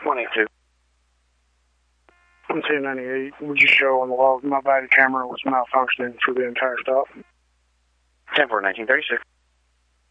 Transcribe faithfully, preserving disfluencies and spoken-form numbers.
one eight two. I'm ten ninety-eight. Would you show on the log my body camera was malfunctioning for the entire stop? ten four nineteen thirty-six.